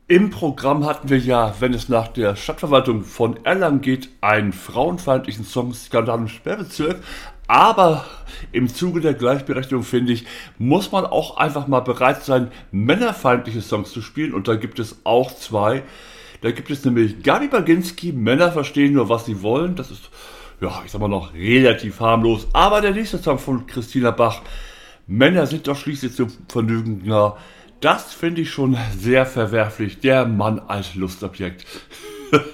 Im Programm hatten wir ja, wenn es nach der Stadtverwaltung von Erlangen geht, einen frauenfeindlichen Songskandal im Sperrbezirk. Aber im Zuge der Gleichberechtigung, finde ich, muss man auch einfach mal bereit sein, männerfeindliche Songs zu spielen. Und da gibt es auch zwei. Da gibt es nämlich Gabi Baginski, Männer verstehen nur, was sie wollen. Das ist, ja, ich sag mal noch relativ harmlos. Aber der nächste Song von Christina Bach, Männer sind doch schließlich zum Vergnügen nah. Das finde ich schon sehr verwerflich. Der Mann als Lustobjekt.